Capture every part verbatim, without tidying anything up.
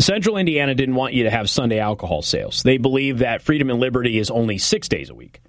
Central Indiana didn't want you to have Sunday alcohol sales. They believe that freedom and liberty is only six days a week,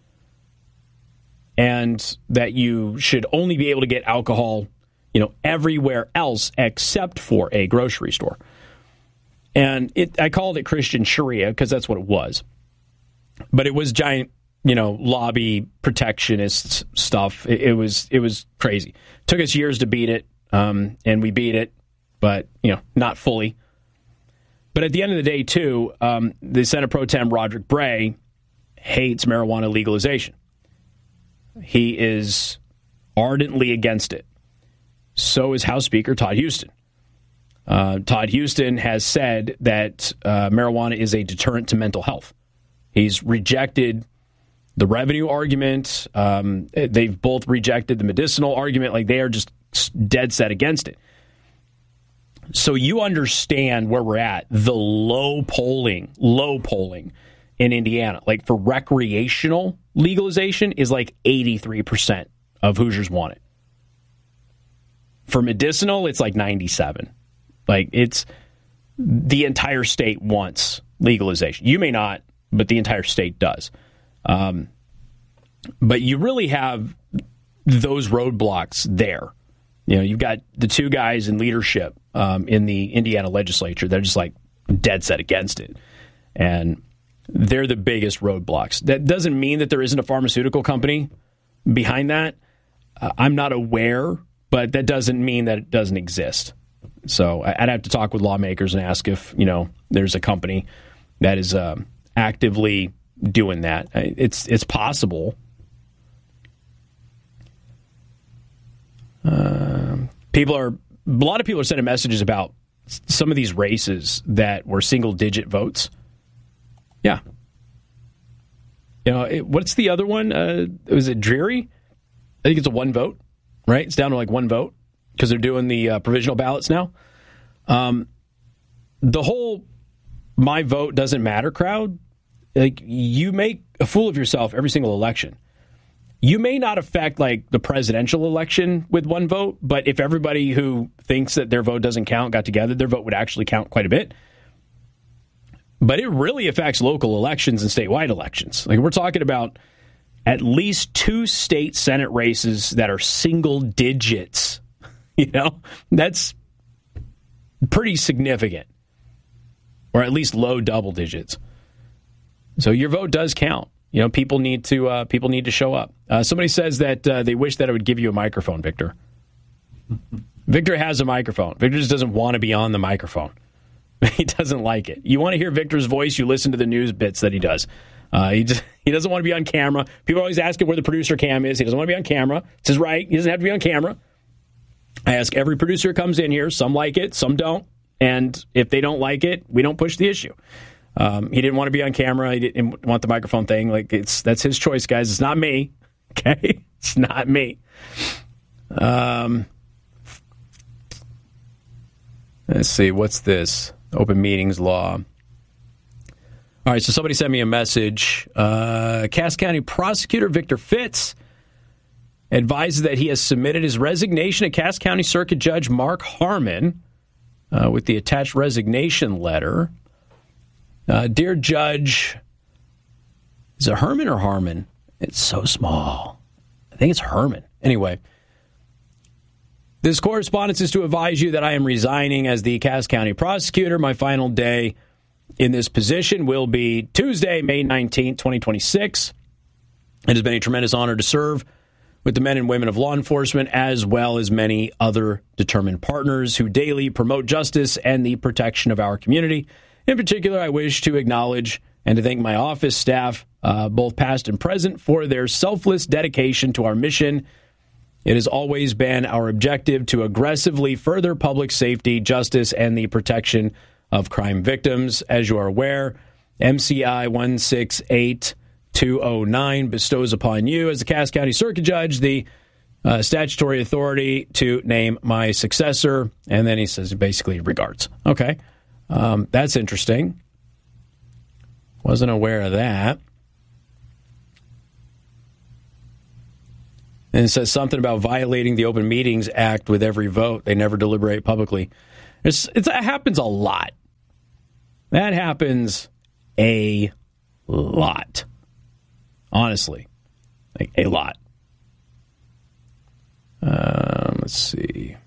and that you should only be able to get alcohol, you know, everywhere else except for a grocery store. And it, I called it Christian Sharia because that's what it was. But it was giant, you know, lobby protectionist stuff. It, it was it was crazy. Took us years to beat it, um, and we beat it, but, you know, not fully. But at the end of the day, too, um, the Senate Pro Tem Roderick Bray hates marijuana legalization. He is ardently against it. So is House Speaker Todd Huston. Uh, Todd Huston has said that uh, marijuana is a deterrent to mental health. He's rejected the revenue argument. Um, they've both rejected the medicinal argument. Like, they are just dead set against it. So you understand where we're at. The low polling, low polling in Indiana, like for recreational legalization, is like eighty-three percent of Hoosiers want it. For medicinal, it's like ninety-seven. Like, it's the entire state wants legalization. You may not, but the entire state does. Um, but you really have those roadblocks there. You know, you've got the two guys in leadership um, in the Indiana legislature. They're just like dead set against it. And they're the biggest roadblocks. That doesn't mean that there isn't a pharmaceutical company behind that. Uh, I'm not aware, but that doesn't mean that it doesn't exist. So I'd have to talk with lawmakers and ask if, you know, there's a company that is uh, actively doing that. It's it's possible. Uh, people are, a lot of people are sending messages about some of these races that were single digit votes. Yeah. You know, it, what's the other one? Uh, was it Dreary? I think it's a one vote, right? It's down to like one vote because they're doing the uh, provisional ballots now. Um, the whole my vote doesn't matter crowd, like, you make a fool of yourself every single election. You may not affect like the presidential election with one vote, but if everybody who thinks that their vote doesn't count got together, their vote would actually count quite a bit. But it really affects local elections and statewide elections. Like, we're talking about at least two state Senate races that are single digits. You know, that's pretty significant, or at least low double digits. So your vote does count. You know, people need to uh, people need to show up. Uh, somebody says that uh, they wish that I would give you a microphone, Victor. Victor has a microphone. Victor just doesn't want to be on the microphone. He doesn't like it. You want to hear Victor's voice, you listen to the news bits that he does. Uh, he just, he doesn't want to be on camera. People always ask him where the producer cam is. He doesn't want to be on camera. It's his right. He doesn't have to be on camera. I ask every producer who comes in here. Some like it, some don't. And if they don't like it, we don't push the issue. Um, he didn't want to be on camera. He didn't want the microphone thing. Like, it's that's his choice, guys. It's not me. Okay? It's not me. Um, let's see. What's this? Open meetings law. All right, so somebody sent me a message. Uh, Cass County Prosecutor Victor Fitz advises that he has submitted his resignation to Cass County Circuit Judge Mark Harmon uh, with the attached resignation letter. Uh, Dear Judge, is it Herman or Harmon? It's so small. I think it's Herman. Anyway, this correspondence is to advise you that I am resigning as the Cass County Prosecutor. My final day in this position will be Tuesday, May nineteenth, twenty twenty-six. It has been a tremendous honor to serve with the men and women of law enforcement, as well as many other determined partners who daily promote justice and the protection of our community. In particular, I wish to acknowledge and to thank my office staff, uh, both past and present, for their selfless dedication to our mission. It has always been our objective to aggressively further public safety, justice, and the protection of crime victims. As you are aware, M C I one six eight two oh nine bestows upon you, as the Cass County Circuit Judge, the uh, statutory authority to name my successor. And then he says basically regards. Okay. Um, that's interesting. Wasn't aware of that. And it says something about violating the Open Meetings Act with every vote. They never deliberate publicly. It's, it's, it happens a lot. That happens a lot. Honestly. Like, a lot. Um, let's see.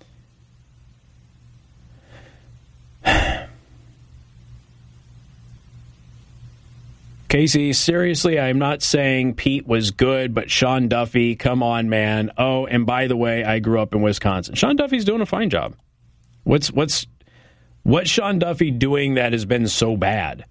Casey, seriously, I'm not saying Pete was good, but Sean Duffy, come on, man. Oh, and by the way, I grew up in Wisconsin. Sean Duffy's doing a fine job. What's what's what's Sean Duffy doing that has been so bad?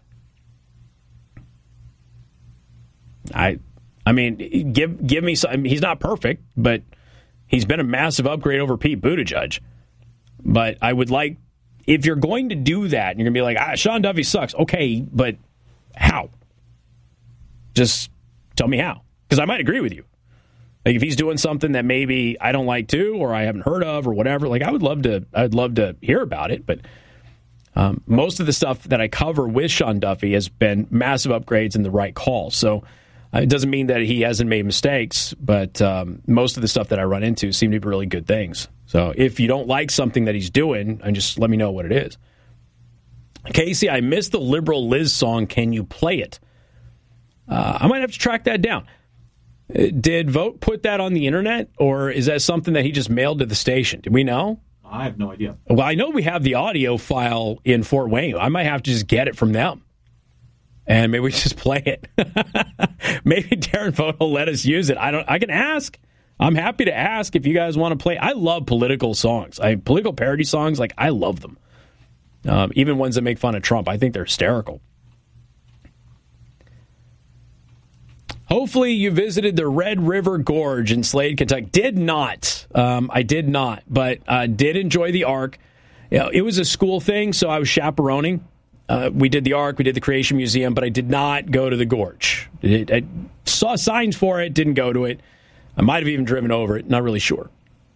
I I mean, give give me some. He's not perfect, but he's been a massive upgrade over Pete Buttigieg. But I would like, if you're going to do that, and you're going to be like, ah, Sean Duffy sucks. Okay, but how? Just tell me how. Because I might agree with you. Like, if he's doing something that maybe I don't like too, or I haven't heard of, or whatever, like, I would love to, I'd love to hear about it. But um, most of the stuff that I cover with Sean Duffy has been massive upgrades and the right call. So uh, it doesn't mean that he hasn't made mistakes, but um, most of the stuff that I run into seem to be really good things. So if you don't like something that he's doing, and just let me know what it is. Casey, I missed the Liberal Liz song. Can you play it? Uh, I might have to track that down. Did Vogt put that on the internet, or is that something that he just mailed to the station? Do we know? I have no idea. Well, I know we have the audio file in Fort Wayne. I might have to just get it from them, and maybe we just play it. Maybe Darren Vogt will let us use it. I don't. I can ask. I'm happy to ask if you guys want to play. I love political songs. I political parody songs. Like, I love them. Um, even ones that make fun of Trump. I think they're hysterical. Hopefully you visited the Red River Gorge in Slade, Kentucky. Did not. Um, I did not, but uh, did enjoy the Ark. You know, it was a school thing, so I was chaperoning. Uh, we did the Ark, we did the Creation Museum, but I did not go to the Gorge. It, I saw signs for it, didn't go to it. I might have even driven over it, not really sure.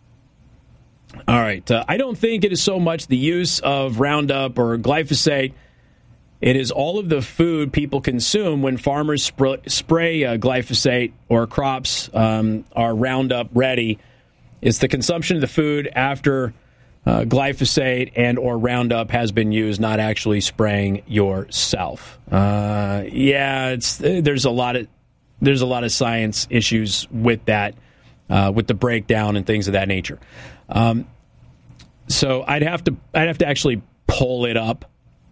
All right. Uh, I don't think it is so much the use of Roundup or glyphosate. It is all of the food people consume when farmers spray, spray uh, glyphosate or crops um, are Roundup ready. It's the consumption of the food after uh, glyphosate and or Roundup has been used, not actually spraying yourself. Uh, yeah, it's there's a lot of there's a lot of science issues with that, uh, with the breakdown and things of that nature. Um, so I'd have to I'd have to actually pull it up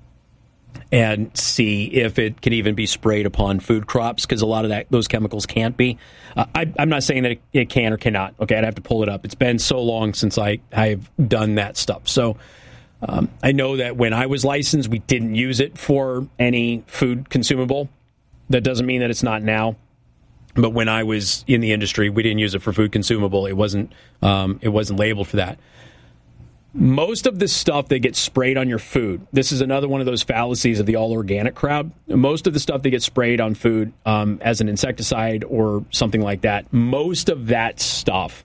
and see if it can even be sprayed upon food crops, because a lot of that those chemicals can't be. Uh, I, I'm not saying that it, it can or cannot. Okay, I'd have to pull it up. It's been so long since I I've done that stuff. So um, I know that when I was licensed, we didn't use it for any food consumable. That doesn't mean that it's not now. But when I was in the industry, we didn't use it for food consumable. It wasn't um, it wasn't labeled for that. Most of the stuff that gets sprayed on your food, this is another one of those fallacies of the all-organic crowd. Most of the stuff that gets sprayed on food um, as an insecticide or something like that, most of that stuff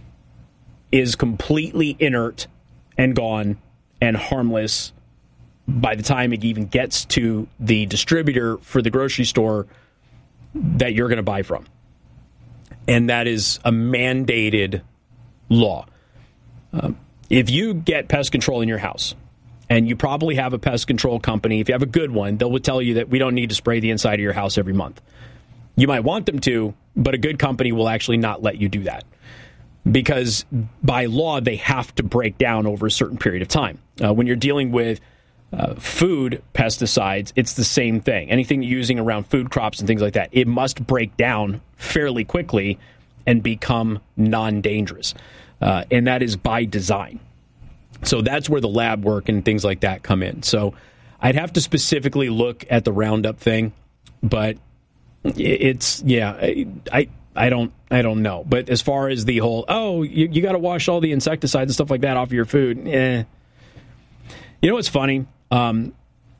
is completely inert and gone and harmless by the time it even gets to the distributor for the grocery store that you're going to buy from. And that is a mandated law. Um, If you get pest control in your house, and you probably have a pest control company, if you have a good one, they'll tell you that we don't need to spray the inside of your house every month. You might want them to, but a good company will actually not let you do that. Because by law, they have to break down over a certain period of time. Uh, when you're dealing with uh, food pesticides, it's the same thing. Anything you're using around food crops and things like that, it must break down fairly quickly and become non-dangerous. Uh, and that is by design. So that's where the lab work and things like that come in. So I'd have to specifically look at the Roundup thing, but it's, yeah, I I don't I don't know. But as far as the whole, oh, you, you got to wash all the insecticides and stuff like that off of your food, eh. You know what's funny? Um,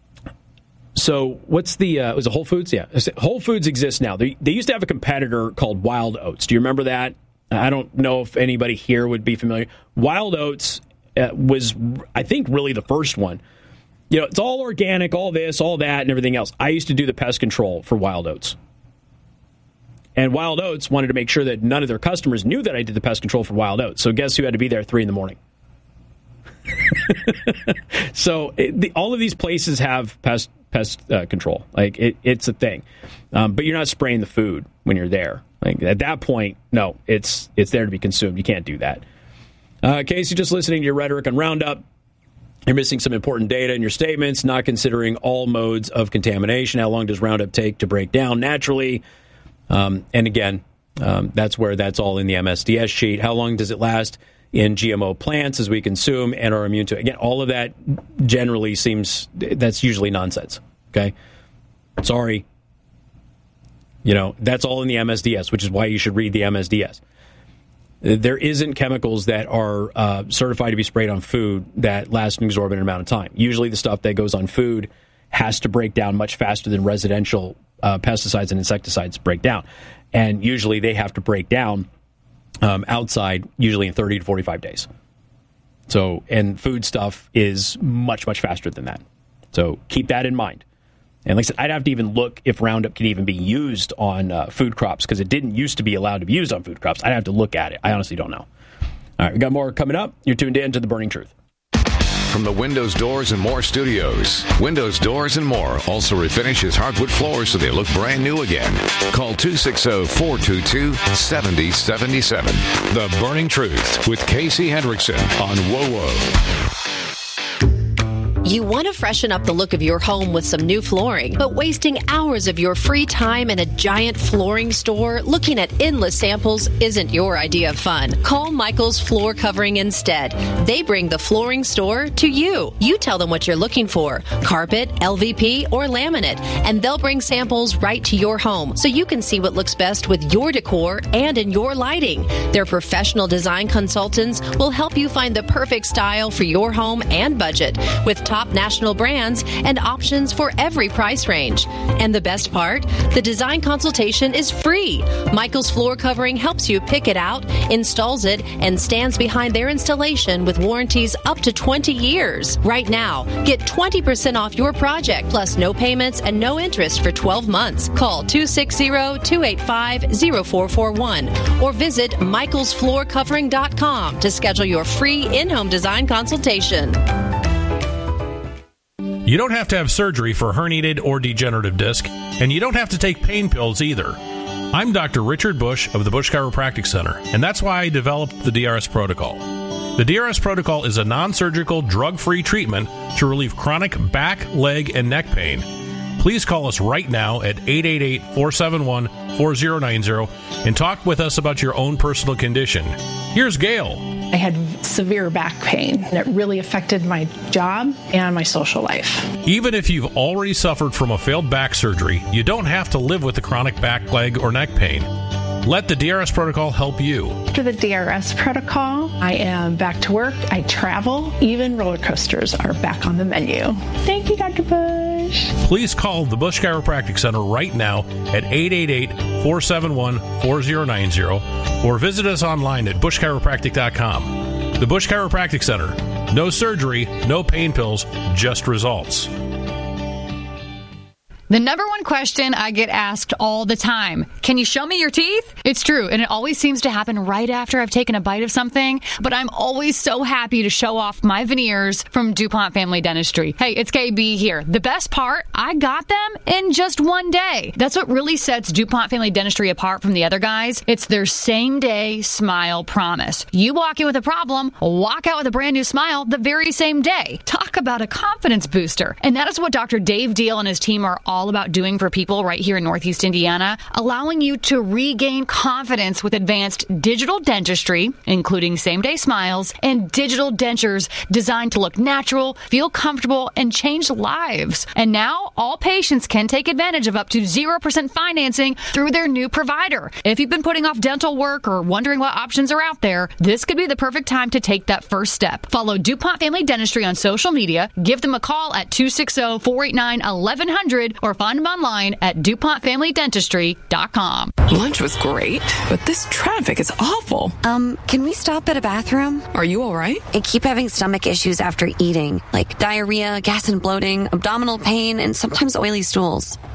so what's the, uh, was it Whole Foods? Yeah. Whole Foods exists now. They, they used to have a competitor called Wild Oats. Do you remember that? I don't know if anybody here would be familiar. Wild Oats uh, was, I think, really the first one. You know, it's all organic, all this, all that, and everything else. I used to do the pest control for Wild Oats. And Wild Oats wanted to make sure that none of their customers knew that I did the pest control for Wild Oats. So guess who had to be there at three in the morning? So it, the, all of these places have pest pest uh, control. Like it, it's a thing, um, but you're not spraying the food when you're there. Like at that point, no, it's it's there to be consumed. You can't do that. Uh, Casey, just listening to your rhetoric on Roundup, you're missing some important data in your statements, not considering all modes of contamination. How long does Roundup take to break down naturally? Um, and again, um, that's where that's all in the M S D S sheet. How long does it last in G M O plants as we consume and are immune to it? Again, all of that generally seems, that's usually nonsense. Okay? Sorry. You know, that's all in the M S D S, which is why you should read the M S D S. There isn't chemicals that are uh, certified to be sprayed on food that last an exorbitant amount of time. Usually the stuff that goes on food has to break down much faster than residential uh, pesticides and insecticides break down. And usually they have to break down um, outside, usually in thirty to forty-five days. So, and food stuff is much, much faster than that. So keep that in mind. And like I said, I'd have to even look if Roundup can even be used on uh, food crops, because it didn't used to be allowed to be used on food crops. I'd have to look at it. I honestly don't know. All right, we got more coming up. You're tuned in to The Burning Truth. From the Windows, Doors, and More studios, Windows, Doors, and More also refinishes hardwood floors so they look brand new again. Call two six zero, four two two, seven zero seven seven. The Burning Truth with Casey Hendrickson on W O W O. You want to freshen up the look of your home with some new flooring, but wasting hours of your free time in a giant flooring store looking at endless samples isn't your idea of fun. Call Michael's Floor Covering instead. They bring the flooring store to you. You tell them what you're looking for, carpet, L V P, or laminate, and they'll bring samples right to your home so you can see what looks best with your decor and in your lighting. Their professional design consultants will help you find the perfect style for your home and budget with top national brands and options for every price range. And the best part, the design consultation is free. Michael's Floor Covering helps you pick it out, installs it, and stands behind their installation with warranties up to twenty years. Right now, get twenty percent off your project, plus no payments and no interest for twelve months. Call two six zero, two eight five, zero four four one or visit michaels floor covering dot com to schedule your free in-home design consultation. You don't have to have surgery for herniated or degenerative disc, and you don't have to take pain pills either. I'm Doctor Richard Bush of the Bush Chiropractic Center, and that's why I developed the D R S Protocol. The D R S Protocol is a non-surgical, drug-free treatment to relieve chronic back, leg, and neck pain. Please call us right now at eight eight eight, four seven one, four zero nine zero and talk with us about your own personal condition. Here's Gail. I had severe back pain, and it really affected my job and my social life. Even if you've already suffered from a failed back surgery, you don't have to live with the chronic back, leg, or neck pain. Let the D R S Protocol help you. After the D R S Protocol, I am back to work. I travel. Even roller coasters are back on the menu. Thank you, Doctor Bush. Please call the Bush Chiropractic Center right now at eight eight eight, four seven one, four zero nine zero or visit us online at bush chiropractic dot com. The Bush Chiropractic Center. No surgery, no pain pills, just results. The number one question I get asked all the time, can you show me your teeth? It's true, and it always seems to happen right after I've taken a bite of something, but I'm always so happy to show off my veneers from DuPont Family Dentistry. Hey, it's K B here. The best part, I got them in just one day. That's what really sets DuPont Family Dentistry apart from the other guys. It's their same-day smile promise. You walk in with a problem, walk out with a brand new smile the very same day. Talk about a confidence booster. And that is what Doctor Dave Deal and his team are all all about doing for people right here in Northeast Indiana, allowing you to regain confidence with advanced digital dentistry, including same-day smiles, and digital dentures designed to look natural, feel comfortable, and change lives. And now, all patients can take advantage of up to zero percent financing through their new provider. If you've been putting off dental work or wondering what options are out there, this could be the perfect time to take that first step. Follow DuPont Family Dentistry on social media, give them a call at two six zero, four eight nine, eleven hundred, or find them online at DuPont Family Dentistry dot com. Lunch was great, but this traffic is awful. Um, can we stop at a bathroom? Are you all right? I keep having stomach issues after eating, like diarrhea, gas and bloating, abdominal pain, and sometimes oily stools.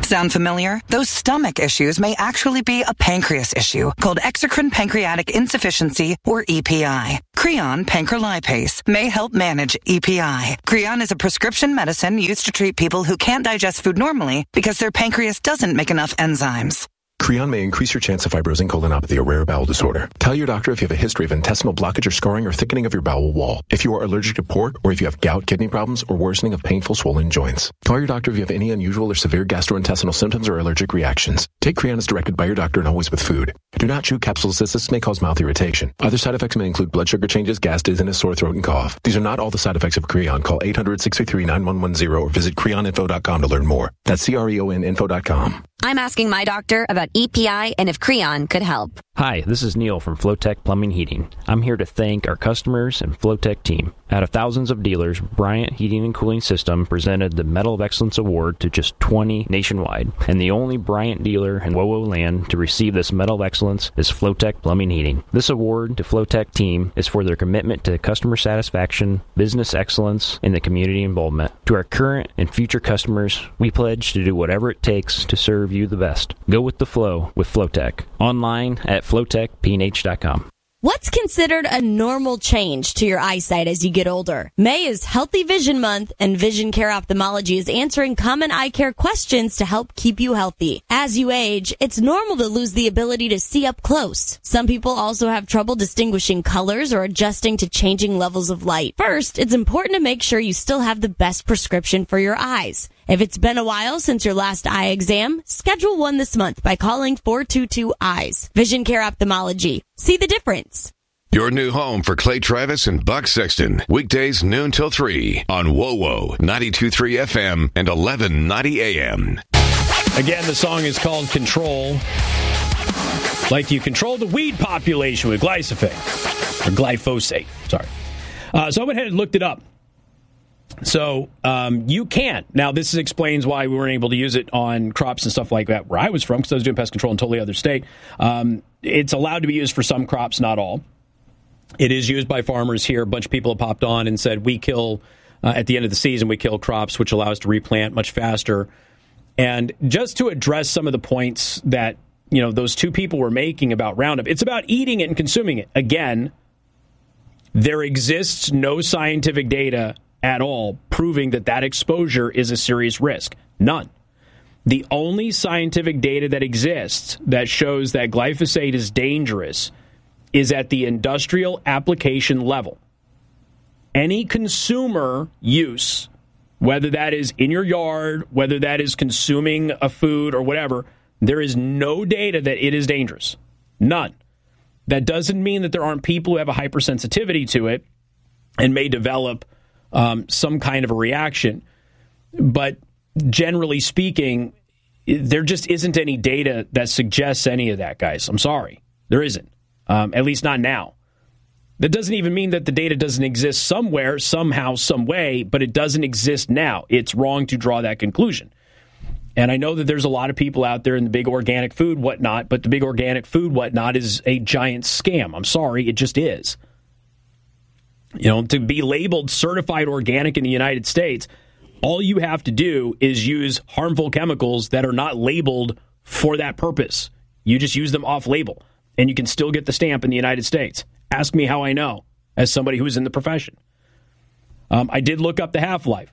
Sound familiar? Those stomach issues may actually be a pancreas issue called exocrine pancreatic insufficiency, or E P I. Creon pancrelipase may help manage E P I. Creon is a prescription medicine used to treat people who can't digest food normally because their pancreas doesn't make enough enzymes. Creon may increase your chance of fibrosing colonopathy, a rare bowel disorder. Tell your doctor if you have a history of intestinal blockage or scarring or thickening of your bowel wall, if you are allergic to pork, or if you have gout, kidney problems, or worsening of painful swollen joints. Call your doctor if you have any unusual or severe gastrointestinal symptoms or allergic reactions. Take Creon as directed by your doctor and always with food. Do not chew capsules as this may cause mouth irritation. Other side effects may include blood sugar changes, gas, dizziness, sore throat, and cough. These are not all the side effects of Creon. Call eight hundred, six three three, nine one one zero or visit creon info dot com to learn more. That's C R E O N info dot com. I'm asking my doctor about E P I and if Creon could help. Hi, this is Neil from Flowtech Plumbing Heating. I'm here to thank our customers and Flowtech team. Out of thousands of dealers, Bryant Heating and Cooling System presented the Medal of Excellence Award to just twenty nationwide. And the only Bryant dealer in WoWo land to receive this Medal of Excellence is Flowtech Plumbing Heating. This award to Flowtech team is for their commitment to customer satisfaction, business excellence, and the community involvement. To our current and future customers, we pledge to do whatever it takes to serve you the best. Go with the flow with Flowtech. Online at flowtech p n h dot com. What's considered a normal change to your eyesight as you get older? May is Healthy Vision Month, and Vision Care Ophthalmology is answering common eye care questions to help keep you healthy. As you age, it's normal to lose the ability to see up close. Some people also have trouble distinguishing colors or adjusting to changing levels of light. First, it's important to make sure you still have the best prescription for your eyes. If it's been a while since your last eye exam, schedule one this month by calling four two two eyes. Vision Care Ophthalmology. See the difference. Your new home for Clay Travis and Buck Sexton. Weekdays noon till three on WoWo ninety-two point three F M and eleven ninety A M. Again, the song is called Control. Like you control the weed population with glyphosate. Or glyphosate. Sorry. Uh, so I went ahead and looked it up. So um, you can. Now, this explains why we weren't able to use it on crops and stuff like that where I was from, because I was doing pest control in a totally other state. Um, it's allowed to be used for some crops, not all. It is used by farmers here. A bunch of people have popped on and said we kill, uh, at the end of the season, we kill crops, which allow us to replant much faster. And just to address some of the points that, you know, those two people were making about Roundup, it's about eating it and consuming it. Again, there exists no scientific data at all proving that that exposure is a serious risk. None. The only scientific data that exists that shows that glyphosate is dangerous is at the industrial application level. Any consumer use, whether that is in your yard, whether that is consuming a food or whatever, there is no data that it is dangerous. None. That doesn't mean that there aren't people who have a hypersensitivity to it and may develop Um, some kind of a reaction. But generally speaking, there just isn't any data that suggests any of that, guys. I'm sorry. There isn't. Um, at least not now. That doesn't even mean that the data doesn't exist somewhere, somehow, some way, but it doesn't exist now. It's wrong to draw that conclusion. And I know that there's a lot of people out there in the big organic food whatnot, but the big organic food whatnot is a giant scam. I'm sorry, it just is. You know, to be labeled certified organic in the United States, all you have to do is use harmful chemicals that are not labeled for that purpose. You just use them off-label, and you can still get the stamp in the United States. Ask me how I know, as somebody who's in the profession. Um, I did look up the half-life.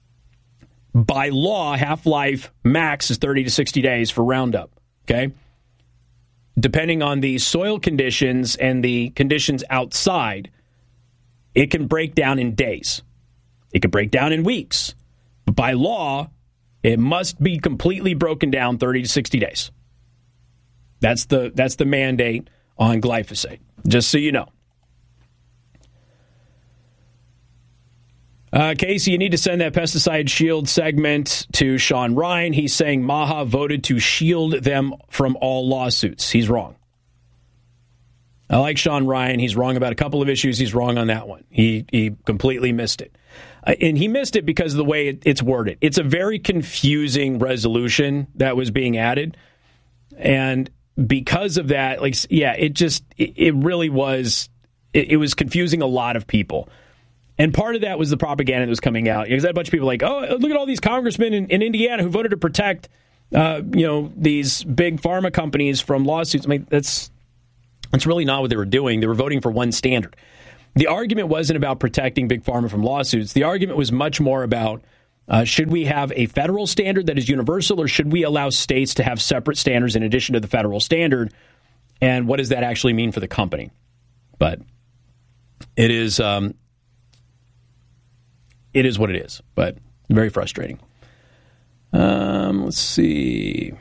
By law, half-life max is thirty to sixty days for Roundup, okay? Depending on the soil conditions and the conditions outside, it can break down in days. It can break down in weeks. But by law, it must be completely broken down thirty to sixty days. That's the that's the mandate on glyphosate, just so you know. Uh, Casey, you need to send that pesticide shield segment to Sean Ryan. He's saying Maha voted to shield them from all lawsuits. He's wrong. I like Sean Ryan. He's wrong about a couple of issues. He's wrong on that one. He he completely missed it. Uh, and he missed it because of the way it, it's worded. It's a very confusing resolution that was being added. And because of that, like, yeah, it just, it, it really was, it, it was confusing a lot of people. And part of that was the propaganda that was coming out. Because I had a bunch of people like, oh, look at all these congressmen in, in Indiana who voted to protect uh, you know, these big pharma companies from lawsuits. I mean, that's that's really not what they were doing. They were voting for one standard. The argument wasn't about protecting big pharma from lawsuits. The argument was much more about, uh, should we have a federal standard that is universal, or should we allow states to have separate standards in addition to the federal standard? And what does that actually mean for the company? But it is um, it is what it is, but very frustrating. Um, let's see.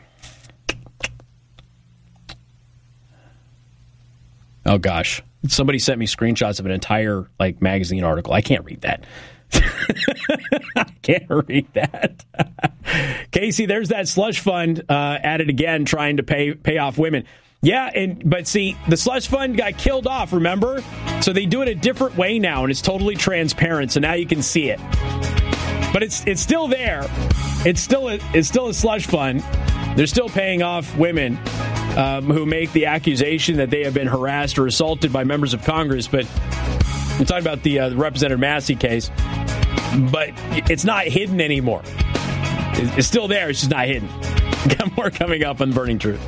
Oh, gosh. Somebody sent me screenshots of an entire like magazine article. I can't read that. I can't read that. Casey, there's that slush fund uh, at it again, trying to pay pay off women. Yeah, and but see, the slush fund got killed off, remember? So they do it a different way now, and it's totally transparent, so now you can see it. But it's it's still there. It's still a, it's still a slush fund. They're still paying off women um, who make the accusation that they have been harassed or assaulted by members of Congress. But we're talking about the, uh, the Representative Massey case. But it's not hidden anymore. It's still there. It's just not hidden. Got more coming up on Burning Truth.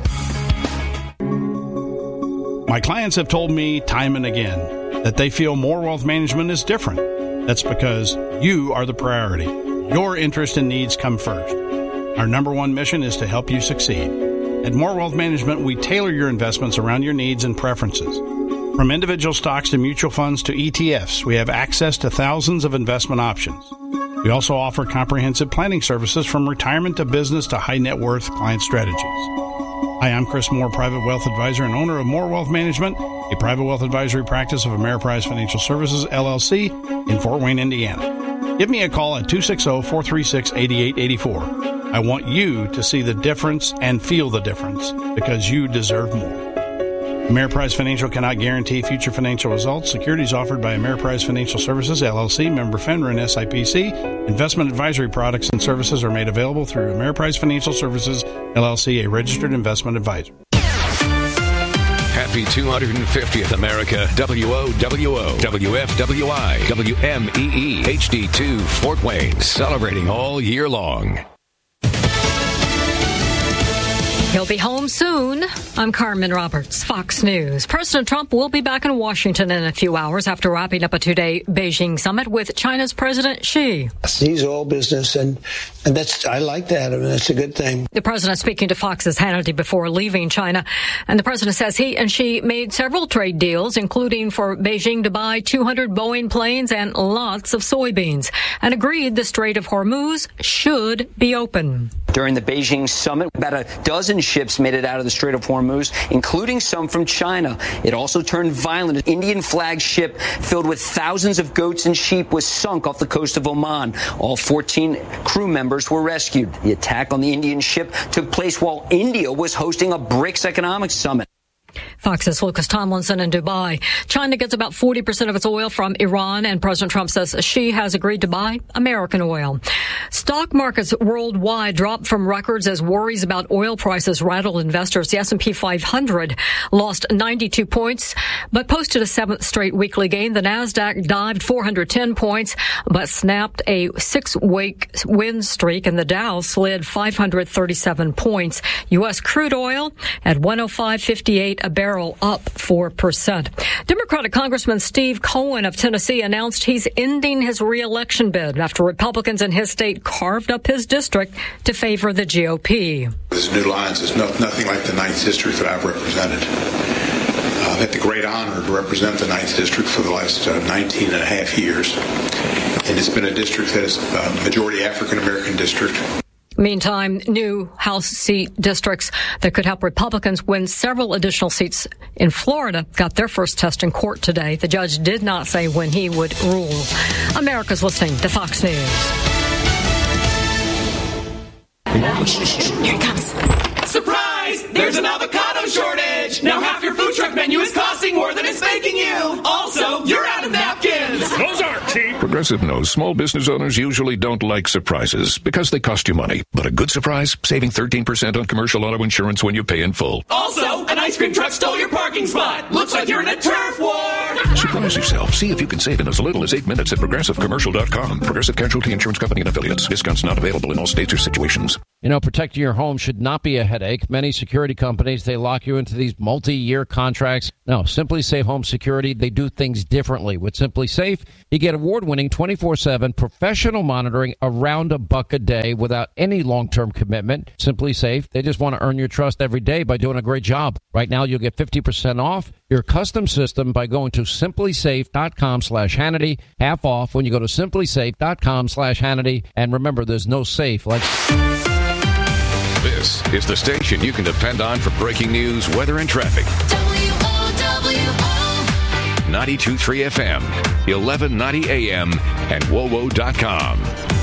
My clients have told me time and again that they feel More Wealth Management is different. That's because you are the priority. Your interest and needs come first. Our number one mission is to help you succeed. At More Wealth Management, we tailor your investments around your needs and preferences. From individual stocks to mutual funds to E T Fs, we have access to thousands of investment options. We also offer comprehensive planning services from retirement to business to high net worth client strategies. Hi, I'm Chris Moore, Private Wealth Advisor and owner of More Wealth Management, a private wealth advisory practice of Ameriprise Financial Services, L L C, in Fort Wayne, Indiana. Give me a call at two six zero, four three six, eight eight eight four. I want you to see the difference and feel the difference because you deserve more. Ameriprise Financial cannot guarantee future financial results. Securities offered by Ameriprise Financial Services, L L C, member FINRA and S I P C. Investment advisory products and services are made available through Ameriprise Financial Services, L L C, a registered investment advisor. Happy two hundred fiftieth America, W O W O, W F W I, W M E E, H D two, Fort Wayne, celebrating all year long. He'll be home soon. I'm Carmen Roberts, Fox News. President Trump will be back in Washington in a few hours after wrapping up a two-day Beijing summit with China's President Xi. He's all business, and, and that's I like that. I mean, that's a good thing. The president speaking to Fox's Hannity before leaving China, and the president says he and Xi made several trade deals, including for Beijing to buy two hundred Boeing planes and lots of soybeans, and agreed the Strait of Hormuz should be open. During the Beijing summit, about a dozen ships made it out of the Strait of Hormuz, including some from China. It also turned violent. An Indian flag ship filled with thousands of goats and sheep was sunk off the coast of Oman. All fourteen crew members were rescued. The attack on the Indian ship took place while India was hosting a BRICS economic summit. Fox's Lucas Tomlinson in Dubai. China gets about forty percent of its oil from Iran, and President Trump says Xi has agreed to buy American oil. Stock markets worldwide dropped from records as worries about oil prices rattled investors. The S and P five hundred lost ninety-two points, but posted a seventh straight weekly gain. The NASDAQ dived four hundred ten points, but snapped a six-week win streak, and the Dow slid five hundred thirty-seven points. U S crude oil at one oh five fifty-eight a barrel, up four percent. Democratic Congressman Steve Cohen of Tennessee announced he's ending his re-election bid after Republicans in his state carved up his district to favor the G O P. This New Lines is no, nothing like the ninth District that I've represented. Uh, I've had the great honor to represent the ninth District for the last uh, nineteen and a half years. And it's been a district that is a majority African-American district. Meantime, new House seat districts that could help Republicans win several additional seats in Florida got their first test in court today. The judge did not say when he would rule. America's listening to Fox News. Here it comes. Surprise! There's an avocado shortage! Now half your food truck menu is costing more than it's making you! Also, you're out of napkins! Those aren't cheap! Progressive knows small business owners usually don't like surprises because they cost you money. But a good surprise? Saving thirteen percent on commercial auto insurance when you pay in full. Also, an ice cream truck stole your parking spot! Looks like you're in a turf war! Surprise yourself. See if you can save in as little as eight minutes at progressive commercial dot com. Progressive Casualty Insurance Company and Affiliates. Discounts not available in all states or situations. You know, protecting your home should not be a headache. Many security companies, they lock you into these multi-year contracts. No, Simply Safe Home Security, they do things differently. With Simply Safe, you get award-winning twenty-four seven professional monitoring around a buck a day without any long-term commitment. Simply Safe, they just want to earn your trust every day by doing a great job. Right now, you'll get fifty percent off your custom system by going to simplysafe.com slash Hannity. Half off when you go to simplysafe.com slash Hannity. And remember, there's no safe like... This is the station you can depend on for breaking news, weather, and traffic. W O W O ninety-two point three F M, eleven ninety A M, and W O W O dot com.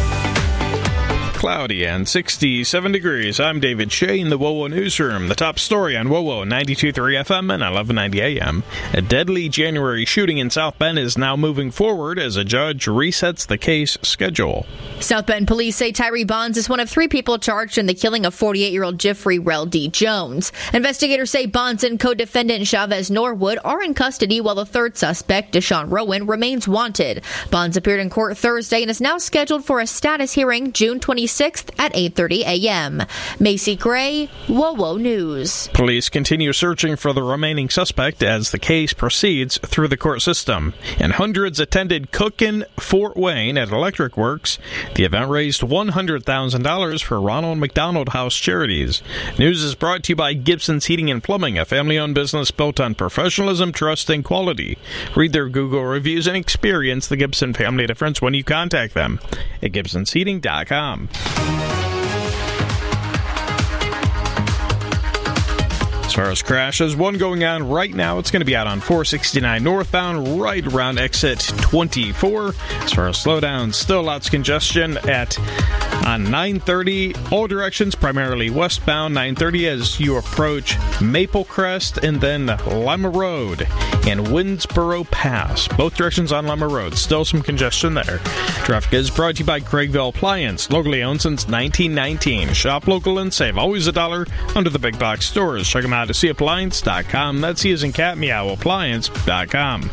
Cloudy and sixty-seven degrees. I'm David Shea in the W O W O Newsroom. The top story on W O W O ninety-two point three F M and eleven ninety A M. A deadly January shooting in South Bend is now moving forward as a judge resets the case schedule. South Bend police say Tyree Bonds is one of three people charged in the killing of forty-eight-year-old Jeffrey Rel D. Jones. Investigators say Bonds and co-defendant Chavez Norwood are in custody while the third suspect, Deshaun Rowan, remains wanted. Bonds appeared in court Thursday and is now scheduled for a status hearing June twenty-sixth at eight thirty A M. Macy Gray, W O W O News. Police continue searching for the remaining suspect as the case proceeds through the court system. And hundreds attended Cookin Fort Wayne at Electric Works. The event raised one hundred thousand dollars for Ronald McDonald House Charities. News is brought to you by Gibson's Heating and Plumbing, a family-owned business built on professionalism, trust, and quality. Read their Google reviews and experience the Gibson family difference when you contact them at gibsons heating dot com. As far as crashes, one going on right now. It's going to be out on four sixty-nine northbound, right around exit twenty-four. As far as slowdowns, still lots of congestion at on nine thirty, all directions, primarily westbound, nine thirty as you approach Maple Crest and then Lima Road and Winnsboro Pass. Both directions on Lima Road. Still some congestion there. Traffic is brought to you by Craigville Appliance, locally owned since nineteen nineteen. Shop local and save always a dollar under the big box stores. Check them out at c appliance dot com. That's C as in cat, meow, appliance dot com.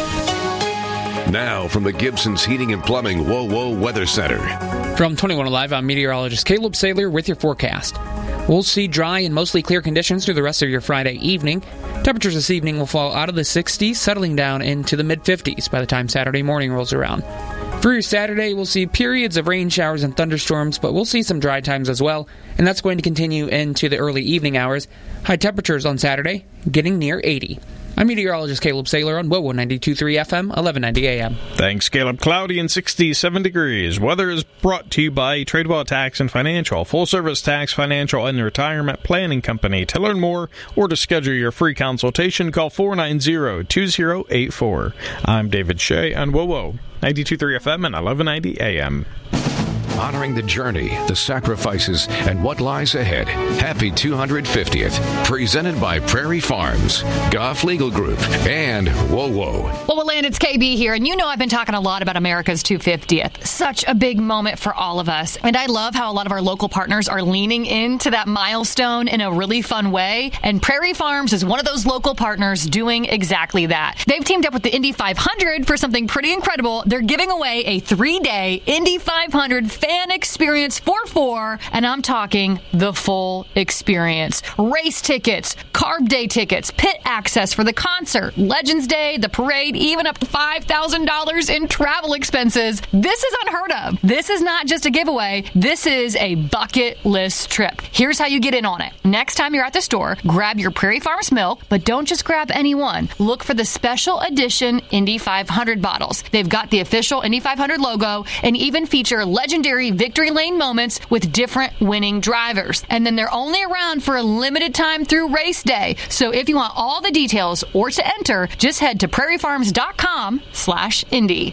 Now from the Gibson's Heating and Plumbing W O W O Weather Center. From twenty-one Alive, I'm meteorologist Caleb Saylor with your forecast. We'll see dry and mostly clear conditions through the rest of your Friday evening. Temperatures this evening will fall out of the sixties, settling down into the mid-fifties by the time Saturday morning rolls around. For your Saturday, we'll see periods of rain showers and thunderstorms, but we'll see some dry times as well, and that's going to continue into the early evening hours. High temperatures on Saturday getting near eighty. I'm meteorologist Caleb Saylor on W O W O ninety-two point three F M, eleven ninety A M. Thanks, Caleb. Cloudy and sixty-seven degrees. Weather is brought to you by Tradewell Tax and Financial, full-service tax, financial, and retirement planning company. To learn more or to schedule your free consultation, call four nine zero, two zero eight four. I'm David Shea on W O W O ninety-two point three F M and eleven ninety A M. Honoring the journey, the sacrifices, and what lies ahead. Happy two hundred fiftieth. Presented by Prairie Farms, Goff Legal Group, and W O W O. Well, well, Land, it's K B here, and you know I've been talking a lot about America's two hundred fiftieth. Such a big moment for all of us. And I love how a lot of our local partners are leaning into that milestone in a really fun way. And Prairie Farms is one of those local partners doing exactly that. They've teamed up with the Indy five hundred for something pretty incredible. They're giving away a three-day Indy five hundred fan experience for four, and I'm talking the full experience. Race tickets, carb day tickets, pit access for the concert, Legends Day, the parade, even up to five thousand dollars in travel expenses. This is unheard of. This is not just a giveaway. This is a bucket list trip. Here's how you get in on it. Next time you're at the store, grab your Prairie Farms milk, but don't just grab any one. Look for the special edition Indy five hundred bottles. They've got the official Indy five hundred logo and even feature legendary victory lane moments with different winning drivers. And then they're only around for a limited time through race day. So if you want all the details or to enter, just head to prairie farms dot com slash Indy.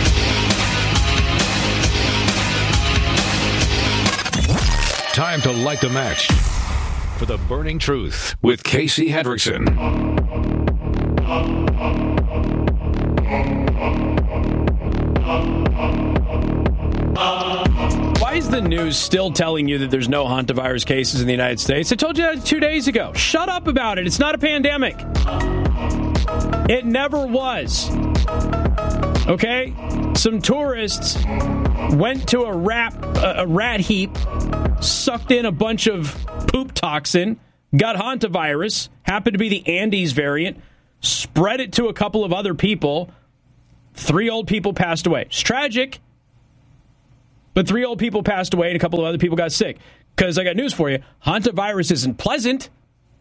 Time to light the match for the Burning Truth with Casey Hendrickson. Why is the news still telling you that there's no hantavirus cases in the United States? I told you that two days ago. Shut up about it. It's not a pandemic. It never was. Okay? Some tourists went to a rat, a rat heap, sucked in a bunch of poop toxin, got hantavirus, happened to be the Andes variant, spread it to a couple of other people. Three old people passed away. It's tragic, but three old people passed away and a couple of other people got sick. Because I got news for you, hantavirus isn't pleasant,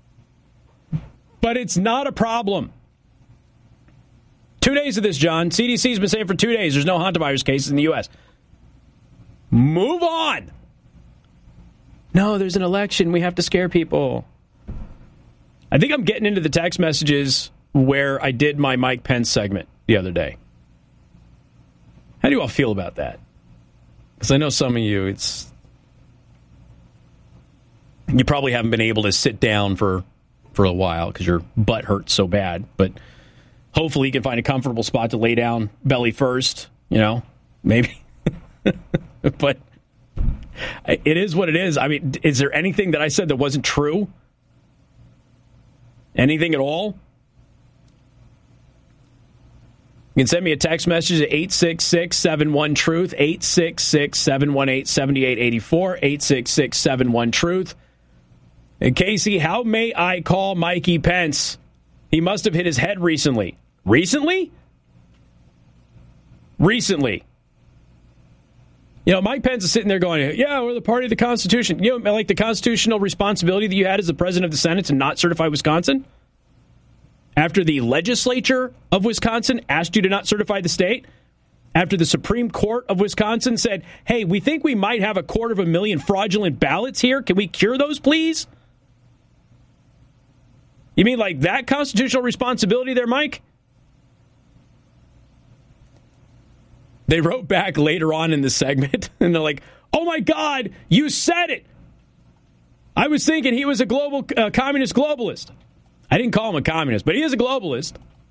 but it's not a problem. Two days of this, John. C D C's been saying for two days there's no hantavirus cases in the U S. Move on. No, there's an election. We have to scare people. I think I'm getting into the text messages where I did my Mike Pence segment the other day. How do you all feel about that? Because I know some of you, it's you probably haven't been able to sit down for, for a while because your butt hurts so bad. But hopefully you can find a comfortable spot to lay down belly first, you know, maybe. But it is what it is. I mean, is there anything that I said that wasn't true? Anything at all? You can send me a text message at eight six six, seven one, truth, eight six six, seven one eight, seven eight eight four, eight six six, seven one, truth. And Casey, how may I call Mikey Pence? He must have hit his head recently. Recently? Recently. You know, Mike Pence is sitting there going, yeah, we're the party of the Constitution. You know, like the constitutional responsibility that you had as the president of the Senate to not certify Wisconsin? After the legislature of Wisconsin asked you to not certify the state? After the Supreme Court of Wisconsin said, hey, we think we might have a quarter of a million fraudulent ballots here. Can we cure those, please? You mean like that constitutional responsibility there, Mike? They wrote back later on in the segment, and they're like, oh, my God, you said it. I was thinking he was a global uh, communist globalist. I didn't call him a communist, but he is a globalist.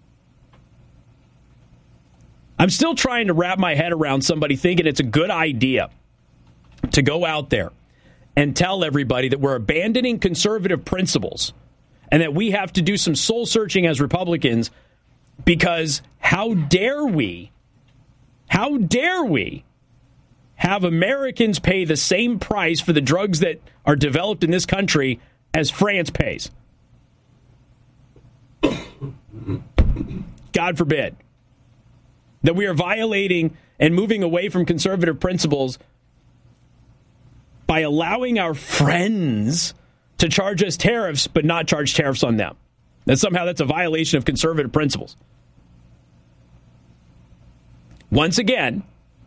I'm still trying to wrap my head around somebody thinking it's a good idea to go out there and tell everybody that we're abandoning conservative principles and that we have to do some soul searching as Republicans because how dare we, how dare we have Americans pay the same price for the drugs that are developed in this country as France pays? God forbid that we are violating and moving away from conservative principles by allowing our friends to charge us tariffs but not charge tariffs on them. That somehow that's a violation of conservative principles. Once again,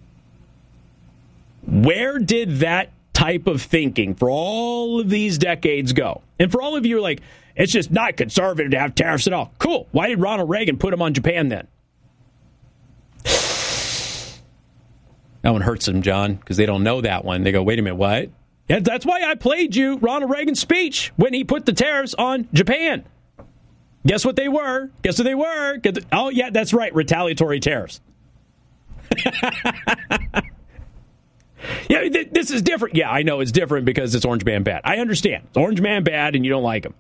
where did that type of thinking for all of these decades go? And for all of you who are like, it's just not conservative to have tariffs at all. Cool. Why did Ronald Reagan put them on Japan then? That one hurts them, John, because they don't know that one. They go, wait a minute, what? Yeah, that's why I played you Ronald Reagan's speech when he put the tariffs on Japan. Guess what they were? Guess what they were? Oh, yeah, that's right. Retaliatory tariffs. Yeah, th- this is different. Yeah, I know it's different because it's Orange Man bad. I understand. It's Orange Man bad and you don't like him.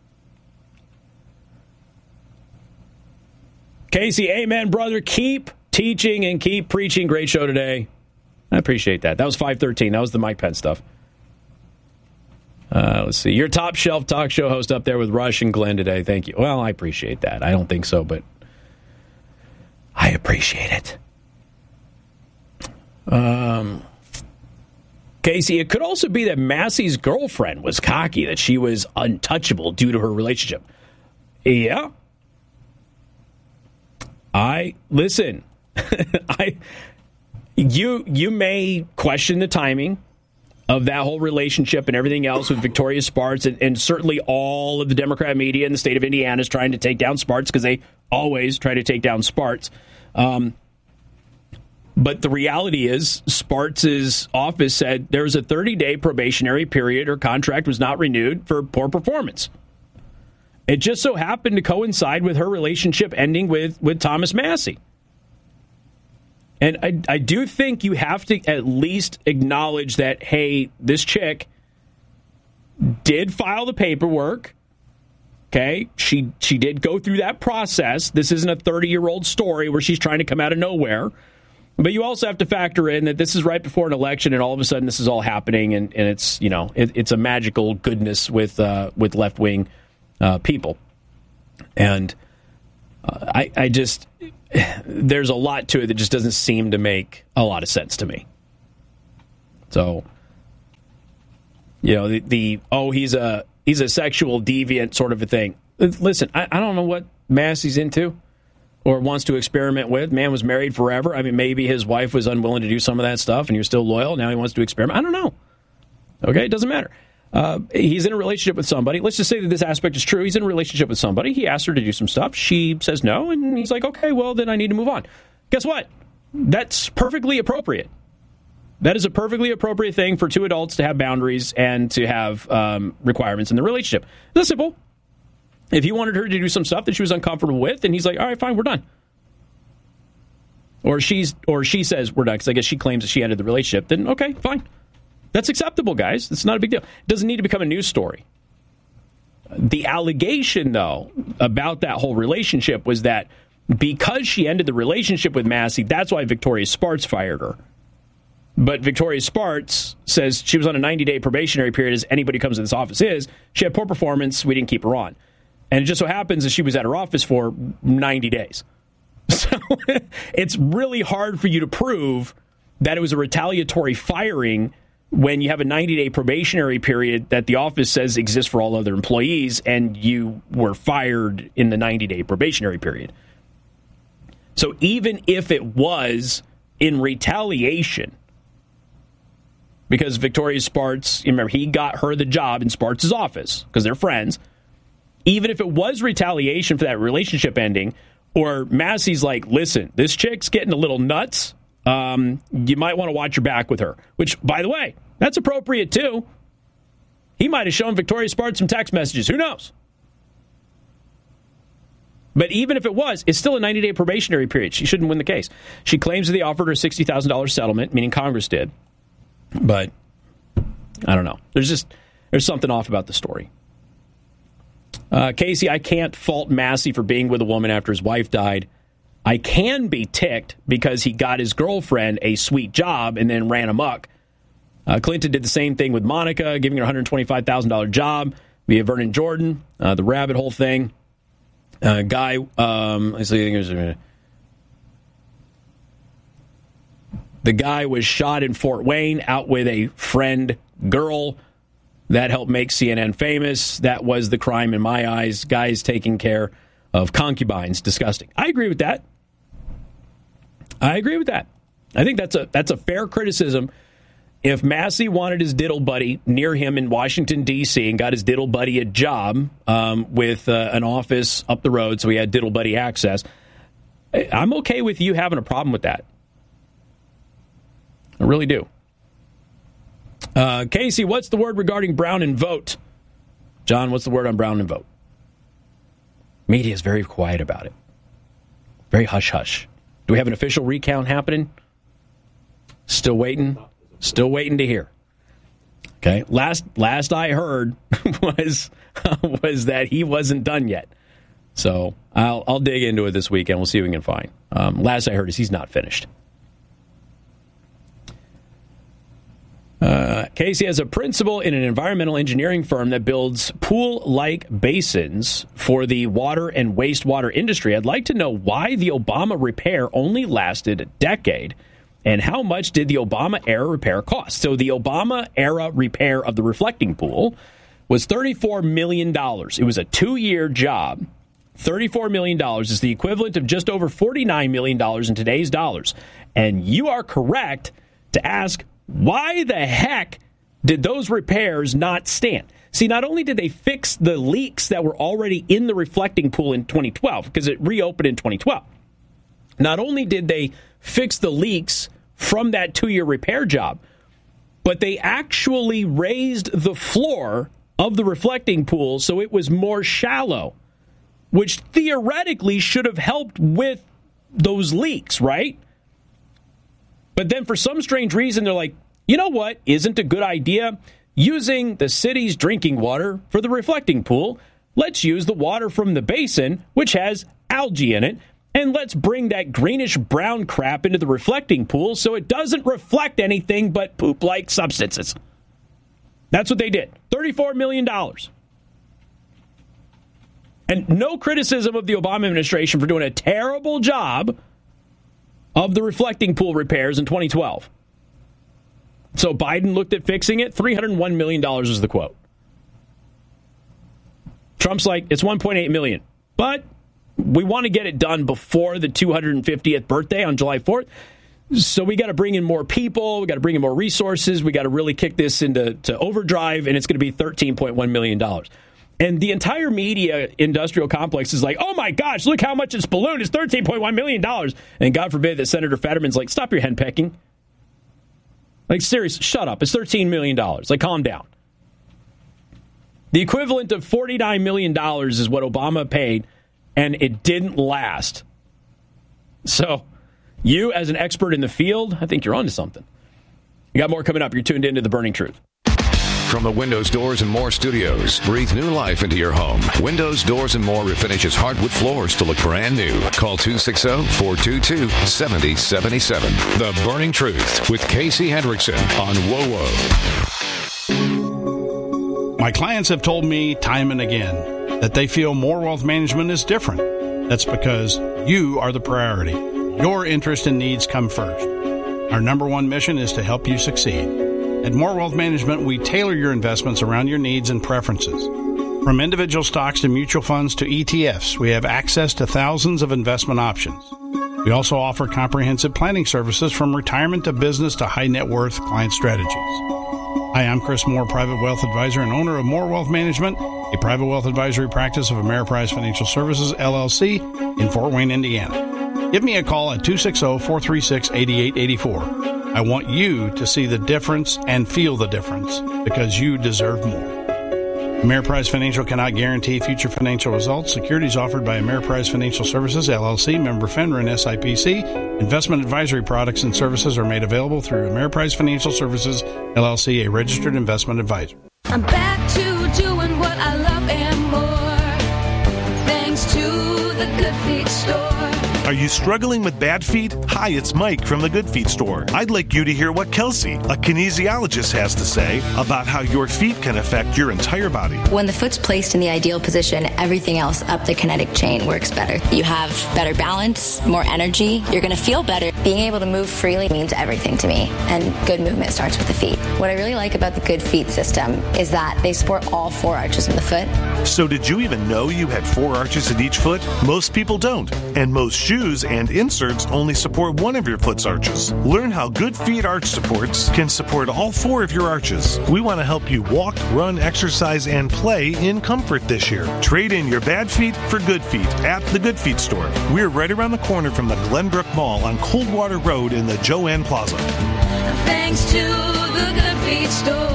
Casey, amen, brother. Keep teaching and keep preaching. Great show today. I appreciate that. That was five thirteen. That was the Mike Pence stuff. Uh, let's see. Your top shelf talk show host up there with Rush and Glenn today. Thank you. Well, I appreciate that. I don't think so, but I appreciate it. Um, Casey, it could also be that Massey's girlfriend was cocky, that she was untouchable due to her relationship. Yeah. I, listen, I, you, you may question the timing of that whole relationship and everything else with Victoria Spartz, and, and certainly all of the Democrat media in the state of Indiana is trying to take down Spartz because they always try to take down Spartz. Um, But the reality is, Spartz's office said there was a thirty-day probationary period. Her contract was not renewed for poor performance. It just so happened to coincide with her relationship ending with, with Thomas Massey. And I, I do think you have to at least acknowledge that, hey, this chick did file the paperwork. Okay, she she did go through that process. This isn't a thirty-year-old story where she's trying to come out of nowhere. But you also have to factor in that this is right before an election, and all of a sudden this is all happening, and, and it's you know it, it's a magical goodness with uh, with left wing uh, people, and uh, I I just there's a lot to it that just doesn't seem to make a lot of sense to me. So you know the, the oh he's a he's a sexual deviant sort of a thing. Listen, I, I don't know what Massey's into or wants to experiment with. Man was married forever. I mean, maybe his wife was unwilling to do some of that stuff and he was still loyal. Now he wants to experiment. I don't know. Okay, it doesn't matter. Uh, he's in a relationship with somebody. Let's just say that this aspect is true. He's in a relationship with somebody. He asked her to do some stuff. She says no, and he's like, okay, well, then I need to move on. Guess what? That's perfectly appropriate. That is a perfectly appropriate thing for two adults to have boundaries and to have um, requirements in the relationship. It's simple. If he wanted her to do some stuff that she was uncomfortable with, and he's like, all right, fine, we're done. Or she's, or she says we're done, because I guess she claims that she ended the relationship, then okay, fine. That's acceptable, guys. It's not a big deal. It doesn't need to become a news story. The allegation, though, about that whole relationship was that because she ended the relationship with Massey, that's why Victoria Spartz fired her. But Victoria Spartz says she was on a ninety-day probationary period, as anybody who comes to this office is. She had poor performance. We didn't keep her on. And it just so happens that she was at her office for ninety days. So it's really hard for you to prove that it was a retaliatory firing when you have a ninety-day probationary period that the office says exists for all other employees, and you were fired in the ninety-day probationary period. So even if it was in retaliation, because Victoria Spartz, remember, he got her the job in Spartz's office because they're friends. Even if it was retaliation for that relationship ending, or Massey's like, listen, this chick's getting a little nuts, um, you might want to watch your back with her. Which, by the way, that's appropriate too. He might have shown Victoria Spartz some text messages. Who knows? But even if it was, it's still a ninety-day probationary period. She shouldn't win the case. She claims that they offered her a sixty thousand dollars settlement, meaning Congress did. But I don't know. There's just there's something off about the story. Uh, Casey, I can't fault Massey for being with a woman after his wife died. I can be ticked because he got his girlfriend a sweet job and then ran amok. Uh, Clinton did the same thing with Monica, giving her a one hundred twenty-five thousand dollars job via Vernon Jordan, uh, the rabbit hole thing. Uh, guy, um, let's see, the guy was shot in Fort Wayne out with a friend girl. That helped make C N N famous. That was the crime in my eyes. Guys taking care of concubines. Disgusting. I agree with that. I agree with that. I think that's a that's a fair criticism. If Massey wanted his diddle buddy near him in Washington, D C, and got his diddle buddy a job um, with uh, an office up the road so he had diddle buddy access, I'm okay with you having a problem with that. I really do. Uh, Casey, what's the word regarding Brown and vote? John, what's the word on Brown and vote? Media is very quiet about it. Very hush-hush. Do we have an official recount happening? Still waiting? Still waiting to hear. Okay. Last last I heard was was that he wasn't done yet. So I'll I'll dig into it this weekend. We'll see what we can find. Um, last I heard is he's not finished. Uh, Casey has a principal in an environmental engineering firm that builds pool-like basins for the water and wastewater industry. I'd like to know why the Obama repair only lasted a decade, and how much did the Obama-era repair cost? So the Obama-era repair of the reflecting pool was thirty-four million dollars. It was a two-year job. thirty-four million dollars is the equivalent of just over forty-nine million dollars in today's dollars. And you are correct to ask, why the heck did those repairs not stand? See, not only did they fix the leaks that were already in the reflecting pool in twenty twelve, because it reopened in twenty twelve, not only did they fix the leaks from that two-year repair job, but they actually raised the floor of the reflecting pool so it was more shallow, which theoretically should have helped with those leaks, right? But then for some strange reason, they're like, you know what isn't a good idea? Using the city's drinking water for the reflecting pool. Let's use the water from the basin, which has algae in it, and let's bring that greenish-brown crap into the reflecting pool so it doesn't reflect anything but poop-like substances. That's what they did. thirty-four million dollars. And no criticism of the Obama administration for doing a terrible job of the reflecting pool repairs in twenty twelve. So Biden looked at fixing it. three hundred one million dollars is the quote. Trump's like, it's one point eight million dollars. But we want to get it done before the two hundred fiftieth birthday on July fourth. So we got to bring in more people. We got to bring in more resources. We got to really kick this into to overdrive, and it's going to be thirteen point one million dollars. And the entire media industrial complex is like, oh my gosh, look how much it's ballooned. It's thirteen point one million dollars. And God forbid that Senator Fetterman's like, stop your henpecking. Like, seriously, shut up. It's thirteen million dollars. Like, calm down. The equivalent of forty-nine million dollars is what Obama paid, and it didn't last. So, you, as an expert in the field, I think you're onto something. You got more coming up. You're tuned into The Burning Truth. From the Windows, Doors, and More studios, breathe new life into your home. Windows, Doors, and More refinishes hardwood floors to look brand new. Call two six zero, four two two, seven zero seven seven. The Burning Truth with Casey Hendrickson on WOWO. My clients have told me time and again that they feel More Wealth Management is different. That's because you are the priority. Your interest and needs come first. Our number one mission is to help you succeed. At More Wealth Management, we tailor your investments around your needs and preferences. From individual stocks to mutual funds to E T Fs, we have access to thousands of investment options. We also offer comprehensive planning services from retirement to business to high net worth client strategies. Hi, I'm Chris Moore, Private Wealth Advisor and owner of More Wealth Management, a private wealth advisory practice of Ameriprise Financial Services, L L C, in Fort Wayne, Indiana. Give me a call at two six zero, four three six, eight eight eight four. I want you to see the difference and feel the difference because you deserve more. Ameriprise Financial cannot guarantee future financial results. Securities offered by Ameriprise Financial Services, L L C, member FINRA and S I P C. Investment advisory products and services are made available through Ameriprise Financial Services, L L C, a registered investment advisor. I'm back to doing what I love and more, thanks to the Good Feet store. Are you struggling with bad feet? Hi, it's Mike from the Good Feet store. I'd like you to hear what Kelsey, a kinesiologist, has to say about how your feet can affect your entire body. When the foot's placed in the ideal position, everything else up the kinetic chain works better. You have better balance, more energy. You're going to feel better. Being able to move freely means everything to me, and good movement starts with the feet. What I really like about the Good Feet system is that they support all four arches in the foot. So did you even know you had four arches in each foot? Most people don't, and most shoes and inserts only support one of your foot's arches. Learn how Good Feet arch supports can support all four of your arches. We want to help you walk, run, exercise, and play in comfort this year. Trade in your bad feet for good feet at the Good Feet store. We're right around the corner from the Glenbrook Mall on Coldwater Road in the Joanne Plaza. Thanks to the Good Feet store.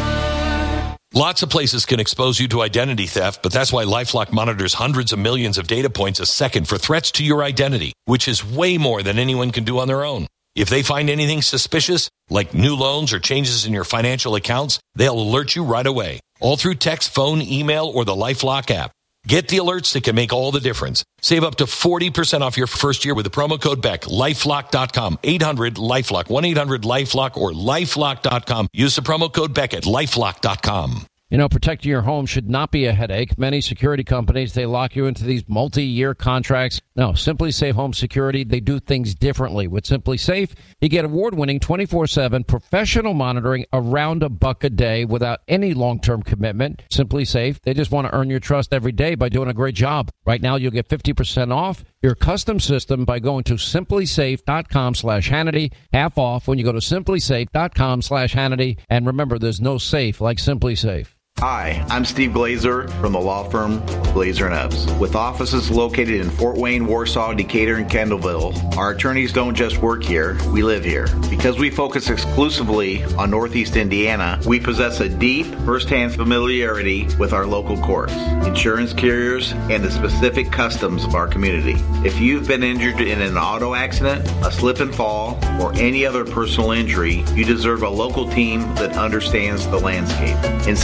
Lots of places can expose you to identity theft, but that's why LifeLock monitors hundreds of millions of data points a second for threats to your identity, which is way more than anyone can do on their own. If they find anything suspicious, like new loans or changes in your financial accounts, they'll alert you right away, all through text, phone, email, or the LifeLock app. Get the alerts that can make all the difference. Save up to forty percent off your first year with the promo code Beck. lifelock dot com, eight hundred LifeLock, one eight hundred LifeLock, or lifelock dot com. Use the promo code Beck at lifelock dot com. You know, protecting your home should not be a headache. Many security companies, they lock you into these multi-year contracts. No, Simply Safe Home Security, they do things differently. With Simply Safe, you get award-winning twenty-four seven professional monitoring around a buck a day without any long-term commitment. Simply Safe, they just want to earn your trust every day by doing a great job. Right now, you'll get fifty percent off your custom system by going to simply safe dot com slash Hannity. Half off when you go to simply safe dot com slash Hannity. And remember, there's no safe like Simply Safe. Hi, I'm Steve Glazer from the law firm Glazer and Ebbs. With offices located in Fort Wayne, Warsaw, Decatur, and Kendallville, our attorneys don't just work here, we live here. Because we focus exclusively on Northeast Indiana, we possess a deep, first-hand familiarity with our local courts, insurance carriers, and the specific customs of our community. If you've been injured in an auto accident, a slip and fall, or any other personal injury, you deserve a local team that understands the landscape. In celebration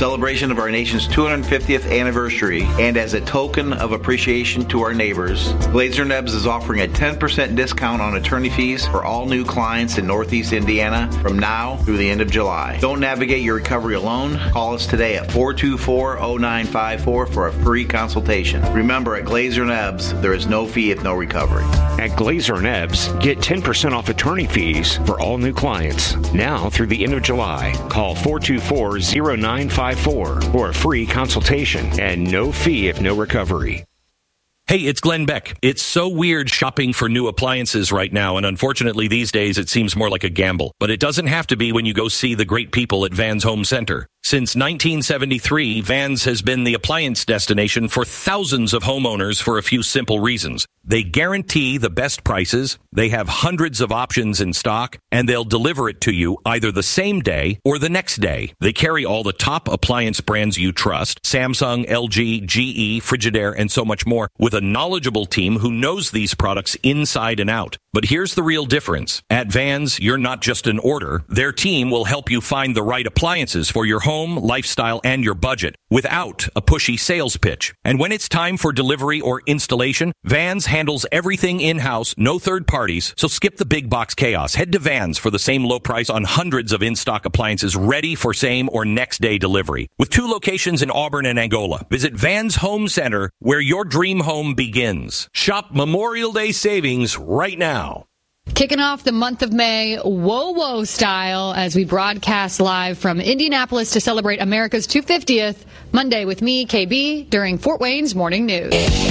occasion of our nation's two hundred fiftieth anniversary and as a token of appreciation to our neighbors, Glazer Nebs is offering a ten percent discount on attorney fees for all new clients in Northeast Indiana from now through the end of July. Don't navigate your recovery alone. Call us today at four two four, zero nine five four for a free consultation. Remember, at Glazer Nebs, there is no fee if no recovery. At Glazer Nebs, get ten percent off attorney fees for all new clients now through the end of July. Call four two four, zero nine five four for a free consultation and no fee if no recovery. Hey, it's Glenn Beck. It's so weird shopping for new appliances right now, and unfortunately these days it seems more like a gamble. But it doesn't have to be when you go see the great people at Vans Home Center. Since nineteen seventy-three, Vans has been the appliance destination for thousands of homeowners for a few simple reasons. They guarantee the best prices, they have hundreds of options in stock, and they'll deliver it to you either the same day or the next day. They carry all the top appliance brands you trust, Samsung, L G, G E, Frigidaire, and so much more, with a knowledgeable team who knows these products inside and out. But here's the real difference. At Vans, you're not just an order. Their team will help you find the right appliances for your home, lifestyle, and your budget without a pushy sales pitch. And when it's time for delivery or installation, Vans handles everything in-house, no third parties, so skip the big box chaos. Head to Vans for the same low price on hundreds of in-stock appliances ready for same or next day delivery. With two locations in Auburn and Angola, visit Vans Home Center, where your dream home begins. Shop Memorial Day savings right now. Kicking off the month of May, whoa, whoa style, as we broadcast live from Indianapolis to celebrate America's two hundred fiftieth, Monday with me, K B, during Fort Wayne's Morning News.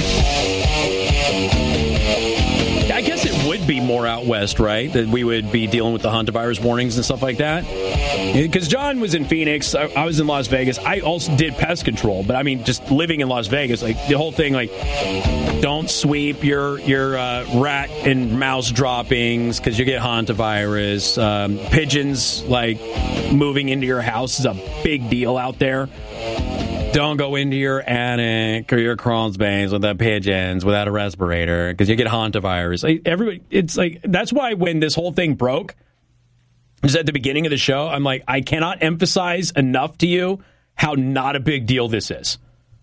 I guess it would be more out west, right? That we would be dealing with the hantavirus warnings and stuff like that. Because John was in Phoenix, I, I was in Las Vegas. I also did pest control, but I mean, just living in Las Vegas, like the whole thing, like don't sweep your your uh, rat and mouse droppings because you get hantavirus. Um, pigeons like moving into your house is a big deal out there. Don't go into your attic or your crawl space with the pigeons without a respirator because you get hantavirus. Like, everybody, it's like that's why when this whole thing broke, just at the beginning of the show, I'm like, I cannot emphasize enough to you how not a big deal this is.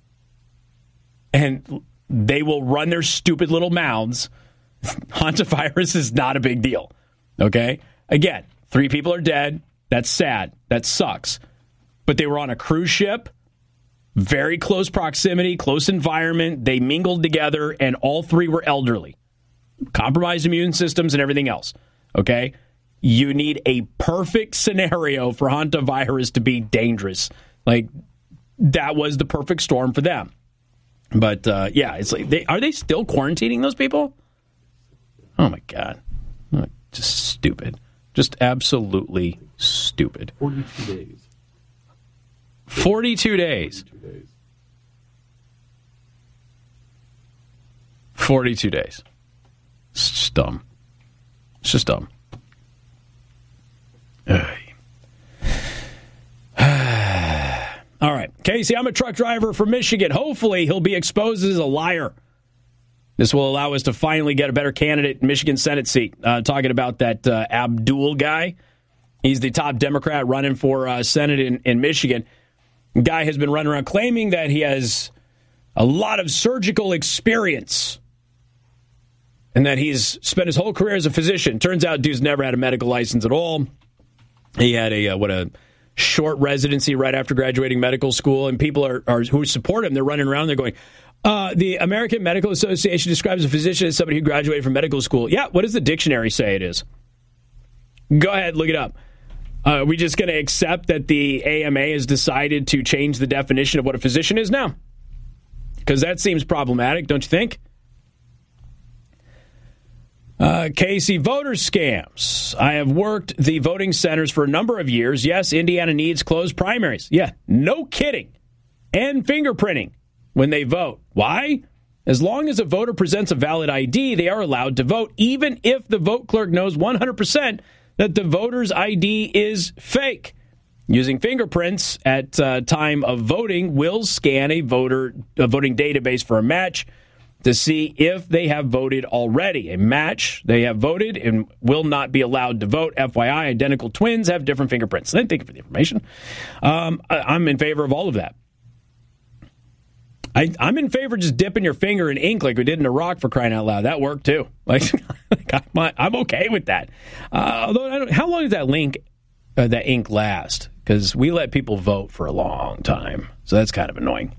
And they will run their stupid little mouths. Hantavirus is not a big deal. Okay? Again, three people are dead. That's sad. That sucks. But they were on a cruise ship. Very close proximity, close environment. They mingled together, and all three were elderly. Compromised immune systems and everything else. Okay? You need a perfect scenario for hantavirus to be dangerous. Like, that was the perfect storm for them. But, uh, yeah, it's like, they, are they still quarantining those people? Oh, my God. Oh, just stupid. Just absolutely stupid. forty-two days. forty-two days. forty-two days. It's just dumb. It's just dumb. All right. Casey, I'm a truck driver from Michigan. Hopefully he'll be exposed as a liar. This will allow us to finally get a better candidate in Michigan Senate seat. Uh, talking about that uh, Abdul guy. He's the top Democrat running for uh, Senate in, in Michigan. Guy has been running around claiming that he has a lot of surgical experience and that he's spent his whole career as a physician. Turns out dude's never had a medical license at all. He had a, uh, what, a short residency right after graduating medical school, and people are, are who support him, they're running around, they're going, uh, the American Medical Association describes a physician as somebody who graduated from medical school. Yeah, what does the dictionary say it is? Go ahead, look it up. Uh, are we just going to accept that the A M A has decided to change the definition of what a physician is now? Because that seems problematic, don't you think? Uh, Casey, voter scams. I have worked the voting centers for a number of years. Yes, Indiana needs closed primaries. Yeah, no kidding. And fingerprinting when they vote. Why? As long as a voter presents a valid I D, they are allowed to vote, even if the vote clerk knows one hundred percent that the voter's I D is fake. Using fingerprints at uh, time of voting will scan a voter a voting database for a match to see if they have voted already. A match, they have voted and will not be allowed to vote. F Y I, identical twins have different fingerprints. Thank you for the information. Um, I'm in favor of all of that. I, I'm in favor of just dipping your finger in ink like we did in Iraq, for crying out loud. That worked too. Like, I'm, I'm okay with that. Uh, although, I don't, how long does that link, uh, that ink last? Because we let people vote for a long time, so that's kind of annoying.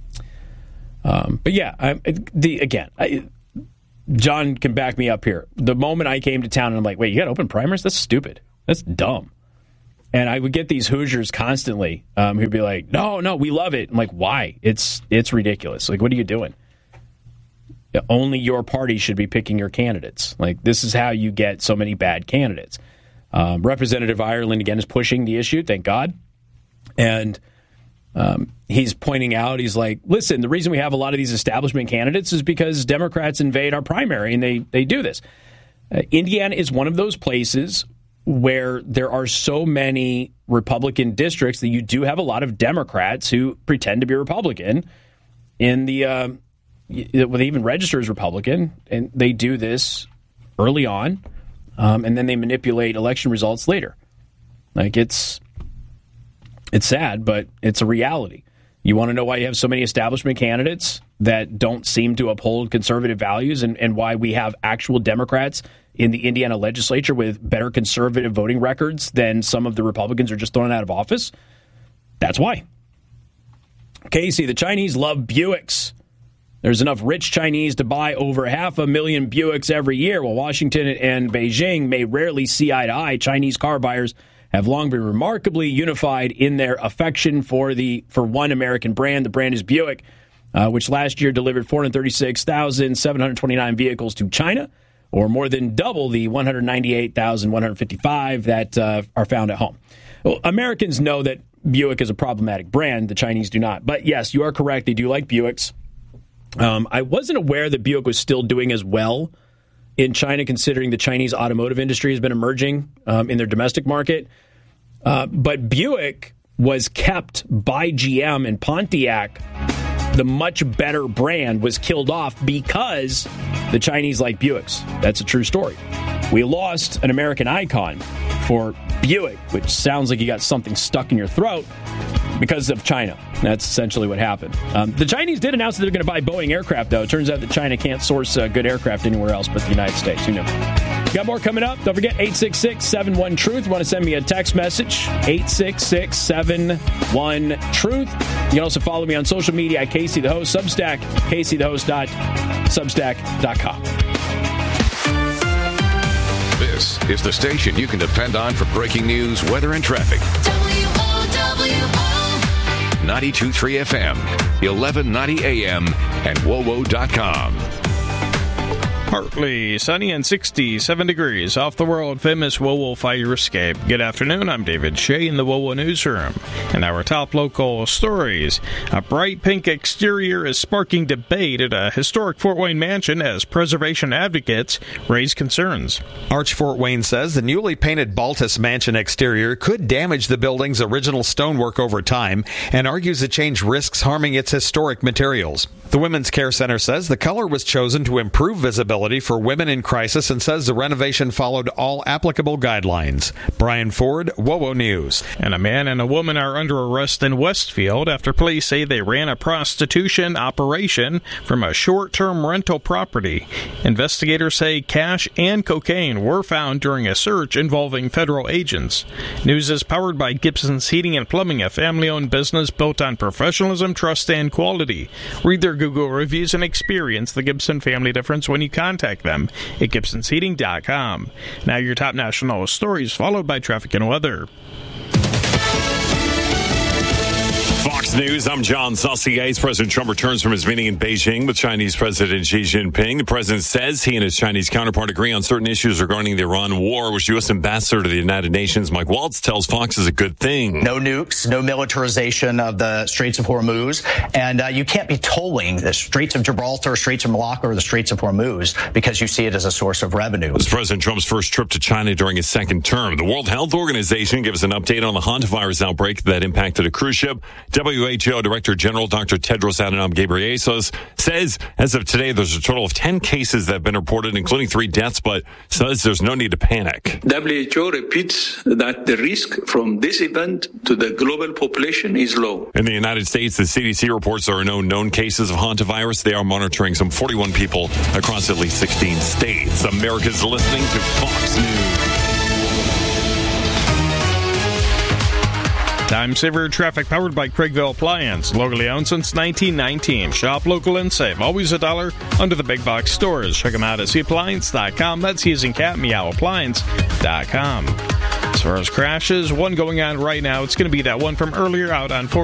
Um, but yeah, I, the again, I, John can back me up here. The moment I came to town, and I'm like, wait, you got to open primers? That's stupid. That's dumb. And I would get these Hoosiers constantly um, who'd be like, no, no, we love it. I'm like, why? It's it's ridiculous. Like, what are you doing? Only your party should be picking your candidates. Like, this is how you get so many bad candidates. Um, Representative Ireland, again, is pushing the issue, thank God. And um, he's pointing out, he's like, listen, the reason we have a lot of these establishment candidates is because Democrats invade our primary, and they, they do this. Uh, Indiana is one of those places where there are so many Republican districts that you do have a lot of Democrats who pretend to be Republican in the, uh, well, they even register as Republican, and they do this early on, um, and then they manipulate election results later. Like, it's, it's sad, but it's a reality. You want to know why you have so many establishment candidates that don't seem to uphold conservative values, and, and why we have actual Democrats in the Indiana legislature with better conservative voting records than some of the Republicans are just thrown out of office? That's why. Casey, the Chinese love Buicks. There's enough rich Chinese to buy over half a million Buicks every year, while Washington and Beijing may rarely see eye to eye. Chinese car buyers have long been remarkably unified in their affection for the for one American brand. The brand is Buick, uh, which last year delivered four hundred thirty-six thousand seven hundred twenty-nine vehicles to China, or more than double the one hundred ninety-eight thousand one hundred fifty-five that uh, are found at home. Well, Americans know that Buick is a problematic brand. The Chinese do not. But yes, you are correct. They do like Buicks. Um, I wasn't aware that Buick was still doing as well in China, considering the Chinese automotive industry has been emerging um, in their domestic market. Uh, but Buick was kept by G M, and Pontiac, the much better brand, was killed off because the Chinese like Buicks. That's a true story. We lost an American icon for Buick, which sounds like you got something stuck in your throat, because of China. That's essentially what happened. Um, the Chinese did announce that they're going to buy Boeing aircraft, though. It turns out that China can't source uh, good aircraft anywhere else but the United States. Who knew? Got more coming up. Don't forget, eight six six, seven one, truth. You want to send me a text message, eight six six, seven one, truth. You can also follow me on social media at Casey the Host, Substack, casey the host dot substack dot com. This is the station you can depend on for breaking news, weather, and traffic. W O W O ninety-two point three F M, eleven ninety A M, and W O W O dot com. Partly sunny and sixty-seven degrees off the world-famous W O W O fire escape. Good afternoon, I'm David Shea in the W O W O Newsroom. And our top local stories. A bright pink exterior is sparking debate at a historic Fort Wayne mansion as preservation advocates raise concerns. Arch Fort Wayne says the newly painted Baltus mansion exterior could damage the building's original stonework over time, and argues the change risks harming its historic materials. The Women's Care Center says the color was chosen to improve visibility for women in crisis, and says the renovation followed all applicable guidelines. Brian Ford, W O W O News. And a man and a woman are under arrest in Westfield after police say they ran a prostitution operation from a short-term rental property. Investigators say cash and cocaine were found during a search involving federal agents. News is powered by Gibson's Heating and Plumbing, a family-owned business built on professionalism, trust, and quality. Read their Google reviews and experience the Gibson family difference when you contact them at gibsons heating dot com. Now your top national stories, followed by traffic and weather. Fox News, I'm John Saucier. President Trump returns from his meeting in Beijing with Chinese President Xi Jinping. The president says he and his Chinese counterpart agree on certain issues regarding the Iran war, which U S Ambassador to the United Nations Mike Waltz tells Fox is a good thing. No nukes, no militarization of the Straits of Hormuz, and uh, you can't be tolling the Straits of Gibraltar, Straits of Malacca, or the Straits of Hormuz because you see it as a source of revenue. This is President Trump's first trip to China during his second term. The World Health Organization gives an update on the hantavirus outbreak that impacted a cruise ship. W W H O Director General Doctor Tedros Adhanom Ghebreyesus says as of today there's a total of ten cases that have been reported, including three deaths, but says there's no need to panic. W H O repeats that the risk from this event to the global population is low. In the United States, the C D C reports there are no known cases of hantavirus. They are monitoring some forty-one people across at least sixteen states. America's listening to Fox News. Time Saver traffic powered by Craigville Appliance. Locally owned since nineteen nineteen. Shop local and save. Always a dollar under the big box stores. Check them out at c appliance dot com. That's using cat meow appliance dot com. As far as crashes, one going on right now. It's going to be that one from earlier out on four